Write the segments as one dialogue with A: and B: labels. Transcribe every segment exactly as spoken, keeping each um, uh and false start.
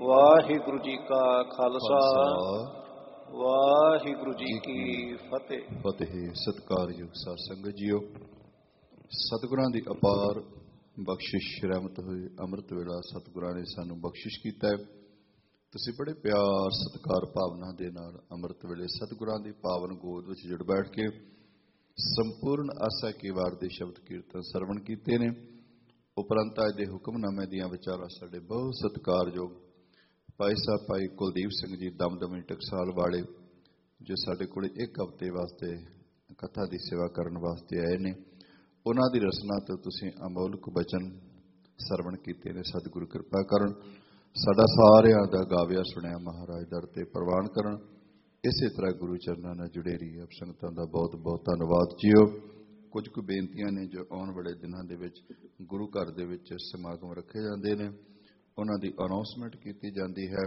A: ਵਾਹਿਗੁਰੂ ਜੀ ਕਾ ਖਾਲਸਾ,
B: ਖਾਲਸਾ
A: ਵਾਹਿਗੁਰੂ ਜੀ ਕੀ ਫਤਿਹ।
B: ਫਤਿਹ। ਸਤਿਕਾਰਯੋਗ ਸਾਧ ਸੰਗਤ ਜੀਓ, ਸਤਿਗੁਰਾਂ ਦੀ ਅਪਾਰ ਬਖਸ਼ਿਸ਼ ਰਹਿਮਤ ਹੋਏ ਅੰਮ੍ਰਿਤ ਵੇਲਾ ਸਤਿਗੁਰਾਂ ਨੇ ਸਾਨੂੰ ਬਖਸ਼ਿਸ਼ ਕੀਤਾ ਹੈ। ਤੁਸੀਂ ਬੜੇ ਪਿਆਰ ਸਤਿਕਾਰ ਭਾਵਨਾ ਦੇ ਨਾਲ ਅੰਮ੍ਰਿਤ ਵੇਲੇ ਸਤਿਗੁਰਾਂ ਦੀ ਪਾਵਨ ਗੋਦ ਵਿੱਚ ਜੁੜ ਬੈਠ ਕੇ ਸੰਪੂਰਨ ਆਸਾ ਕੀ ਵਾਰ ਦੇ ਸ਼ਬਦ ਕੀਰਤਨ ਸਰਵਣ ਕੀਤੇ ਨੇ। ਉਪਰੰਤ ਅੱਜ ਦੇ ਹੁਕਮਨਾਮੇ ਦੀਆਂ ਵਿਚਾਰਾਂ ਸਾਡੇ ਬਹੁਤ ਸਤਿਕਾਰਯੋਗ ਭਾਈ ਸਾਹਿਬ ਭਾਈ ਕੁਲਦੀਪ ਸਿੰਘ ਜੀ ਦਮਦਮੀ ਟਕਸਾਲ ਵਾਲੇ, ਜੋ ਸਾਡੇ ਕੋਲ ਇੱਕ ਹਫ਼ਤੇ ਵਾਸਤੇ ਕਥਾ ਦੀ ਸੇਵਾ ਕਰਨ ਵਾਸਤੇ ਆਏ ਨੇ, ਉਹਨਾਂ ਦੀ ਰਸਨਾ ਤੋਂ ਤੁਸੀਂ ਅਮੋਲਕ ਬਚਨ ਸਰਵਣ ਕੀਤੇ ਨੇ। ਸਤਿਗੁਰੂ ਕਿਰਪਾ ਕਰਨ, ਸਾਡਾ ਸਾਰਿਆਂ ਦਾ ਗਾਵਿਆ ਸੁਣਿਆ ਮਹਾਰਾਜ ਦਰ ਤੇ ਪ੍ਰਵਾਨ ਕਰਨ। ਇਸੇ ਤਰ੍ਹਾਂ ਗੁਰੂ ਚਰਨਾਂ ਨਾਲ ਜੁੜੇ ਰਹੀ ਆਪ ਸੰਗਤਾਂ ਦਾ ਬਹੁਤ ਬਹੁਤ ਧੰਨਵਾਦ ਜੀਓ। ਕੁਝ ਕੁ ਬੇਨਤੀਆਂ ਨੇ ਜੋ ਆਉਣ ਵਾਲੇ ਦਿਨਾਂ ਦੇ ਵਿੱਚ ਗੁਰੂ ਘਰ ਦੇ ਵਿੱਚ ਸਮਾਗਮ ਰੱਖੇ ਜਾਂਦੇ ਨੇ, ਉਹਨਾਂ ਦੀ ਅਨਾਉਂਸਮੈਂਟ ਕੀਤੀ ਜਾਂਦੀ ਹੈ।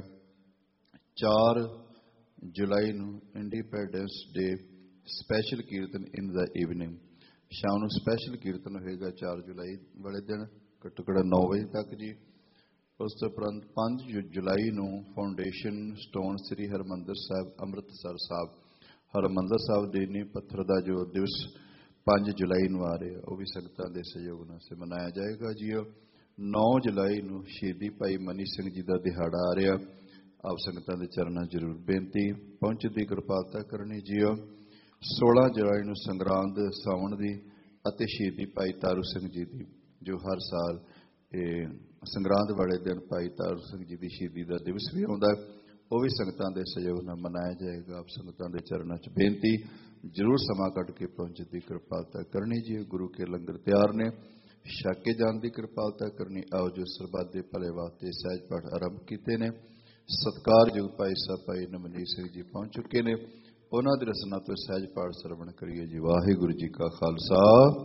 B: ਚਾਰ ਜੁਲਾਈ ਨੂੰ ਇੰਡੀਪੈਂਡੈਂਸ ਡੇ ਸਪੈਸ਼ਲ ਕੀਰਤਨ ਇਨ ਦਾ ਈਵਨਿੰਗ, ਸ਼ਾਮ ਨੂੰ ਸਪੈਸ਼ਲ ਕੀਰਤਨ ਹੋਏਗਾ ਚਾਰ ਜੁਲਾਈ ਵਾਲੇ ਦਿਨ ਘੱਟੋ ਘੱਟ ਨੌ ਵਜੇ ਤੱਕ ਜੀ। ਉਸ ਤੋਂ ਉਪਰੰਤ ਪੰਜ ਜੁਲਾਈ ਨੂੰ ਫਾਊਂਡੇਸ਼ਨ ਸਟੋਨ ਸ੍ਰੀ ਹਰਿਮੰਦਰ ਸਾਹਿਬ ਅੰਮ੍ਰਿਤਸਰ ਸਾਹਿਬ, ਹਰਿਮੰਦਰ ਸਾਹਿਬ ਦੇ ਨੀਂਹ ਪੱਥਰ ਦਾ ਜੋ ਦਿਵਸ ਪੰਜ ਜੁਲਾਈ ਨੂੰ ਆ ਰਿਹਾ, ਉਹ ਵੀ ਸੰਗਤਾਂ ਦੇ ਸਹਿਯੋਗ ਨਾਲ ਸੇ ਮਨਾਇਆ ਜਾਏਗਾ ਜੀਓ। ਨੌ ਜੁਲਾਈ ਨੂੰ ਸ਼ਹੀਦੀ ਭਾਈ ਮਨੀ ਸਿੰਘ ਜੀ ਦਾ ਦਿਹਾੜਾ ਆ ਰਿਹਾ, ਆਪ ਸੰਗਤਾਂ ਦੇ ਚਰਨਾਂ ਜ਼ਰੂਰ ਬੇਨਤੀ ਪਹੁੰਚਣ ਦੀ ਕਿਰਪਾਲਤਾ ਕਰਨੀ ਜੀਓ। ਸੋਲਾਂ ਜੁਲਾਈ ਨੂੰ ਸੰਗਰਾਂਦ ਸਾਵਣ ਦੀ ਅਤੇ ਸ਼ਹੀਦੀ ਭਾਈ ਤਾਰੂ ਸਿੰਘ ਜੀ ਦੀ, ਜੋ ਹਰ ਸਾਲ ਇਹ ਸੰਗਰਾਂਦ ਵਾਲੇ ਦਿਨ ਭਾਈ ਤਾਰੂ ਸਿੰਘ ਜੀ ਦੀ ਸ਼ਹੀਦੀ ਦਾ ਦਿਵਸ ਵੀ ਆਉਂਦਾ, ਉਹ ਵੀ ਸੰਗਤਾਂ ਦੇ ਸਹਿਯੋਗ ਨਾਲ ਮਨਾਇਆ ਜਾਏਗਾ। ਆਪ ਸੰਗਤਾਂ ਦੇ ਚਰਨਾਂ 'ਚ ਬੇਨਤੀ ਜ਼ਰੂਰ ਸਮਾਂ ਕੱਢ ਕੇ ਪਹੁੰਚਣ ਦੀ ਕਿਰਪਾਲਤਾ ਕਰਨੀ ਜੀ। ਗੁਰੂ ਕੇ ਲੰਗਰ ਤਿਆਰ ਨੇ, ਛਕ ਕੇ ਜਾਣ ਦੀ ਕਿਰਪਾਲਤਾ ਕਰਨੀ। ਆਓ ਜੋ ਸਰਬੱਤ ਦੇ ਭਲੇ ਵਾਸਤੇ ਸਹਿਜ ਪਾਠ ਆਰੰਭ ਕੀਤੇ ਨੇ। ਸਤਿਕਾਰਯੋਗ ਭਾਈ ਸਾਹਿਬ ਭਾਈ ਨਵਨੀਤ ਸਿੰਘ ਜੀ ਪਹੁੰਚ ਚੁੱਕੇ ਨੇ, ਉਹਨਾਂ ਦੀ ਰਸਨਾ ਤੋਂ ਸਹਿਜ ਪਾਠ ਸਰਵਣ ਕਰੀਏ ਜੀ। ਵਾਹਿਗੁਰੂ ਜੀ ਕਾ ਖਾਲਸਾ,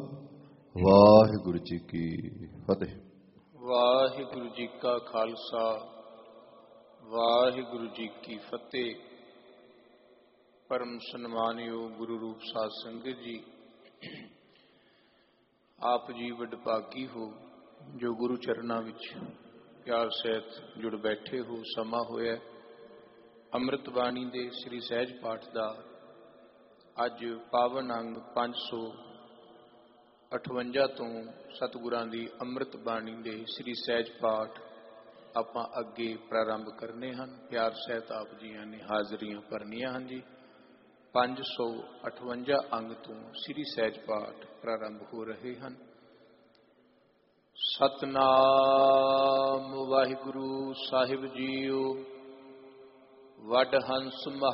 B: ਵਾਹਿਗੁਰੂ ਜੀ ਕੀ ਫਤਿਹ।
A: ਵਾਹਿਗੁਰੂ ਜੀ ਕਾ ਖਾਲਸਾ, ਵਾਹਿਗੁਰੂ ਜੀ ਕੀ ਫਤਿਹ। ਪਰਮ ਸਨਮਾਨਯੋਗ ਗੁਰੂ ਰੂਪ ਸਾਧ ਸੰਗਤ ਜੀ, ਆਪ ਜੀ ਵਡਭਾਗੀ ਹੋ ਜੋ ਗੁਰੂ ਚਰਨਾਂ ਵਿੱਚ ਪਿਆਰ ਸਹਿਤ ਜੁੜ ਬੈਠੇ ਹੋ। ਸਮਾਂ ਹੋਇਆ ਅੰਮ੍ਰਿਤ ਬਾਣੀ ਦੇ ਸ੍ਰੀ ਸਹਿਜ ਪਾਠ ਦਾ। ਅੱਜ ਪਾਵਨ ਅੰਗ ਪੰਜ ਸੌ ਅਠਵੰਜਾ ਤੋਂ ਸਤਿਗੁਰਾਂ ਦੀ ਅੰਮ੍ਰਿਤ ਬਾਣੀ ਦੇ ਸ੍ਰੀ ਸਹਿਜ ਪਾਠ ਆਪਾਂ ਅੱਗੇ ਪ੍ਰਾਰੰਭ ਕਰਨੇ ਹਨ। ਪਿਆਰ ਸਹਿਤ ਆਪ ਜੀਆਂ ਨੇ ਹਾਜ਼ਰੀਆਂ ਭਰਨੀਆਂ ਹਨ ਜੀ। ਪੰਜ ਸੌ ਅਠਵੰਜਾ ਅੰਗ ਤੋਂ ਸ੍ਰੀ ਸਹਿਜ ਪਾਠ ਪ੍ਰਾਰੰਭ ਹੋ ਰਹੇ ਹਨ। ਸਤਨਾਮ ਵਾਹਿਗੁਰੂ ਸਾਹਿਬ ਜੀਓ। ਵੱਡ ਹੰਸ